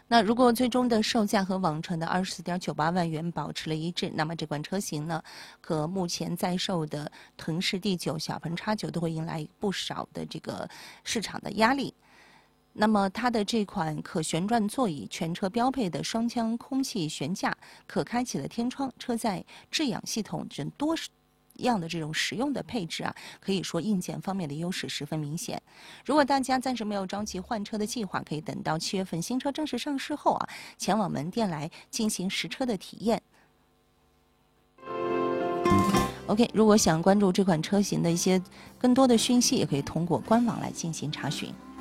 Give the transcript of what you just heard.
那如果最终的售价和网传的24.98万元保持了一致，那么这款车型呢，和目前在售的腾势 D9、小鹏 X9都会迎来不少的这个市场的压力。那么它的这款可旋转座椅、全车标配的双腔空气悬架、可开启的天窗、车载制氧系统等多样的这种实用的配置啊，可以说硬件方面的优势十分明显。如果大家暂时没有着急换车的计划，可以等到7月份新车正式上市后啊，前往门店来进行实车的体验。OK， 如果想关注这款车型的一些更多的讯息，也可以通过官网来进行查询。